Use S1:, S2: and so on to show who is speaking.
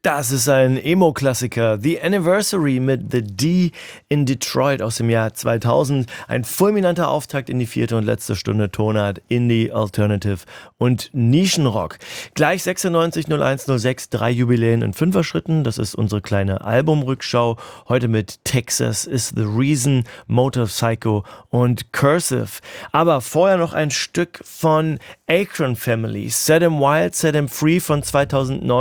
S1: Das ist ein Emo-Klassiker, The Anniversary mit The D in Detroit aus dem Jahr 2000. Ein fulminanter Auftakt in die 4. und letzte Stunde Tonart, Indie, Alternative und Nischenrock. Gleich 96 01 06, 3 Jubiläen in 5er Schritten. Das ist unsere kleine Albumrückschau. Heute mit Texas is the Reason, Motor Psycho und Cursive. Aber vorher noch ein Stück von Akron Family, Set 'Em Wild, Set 'Em Free von 2009.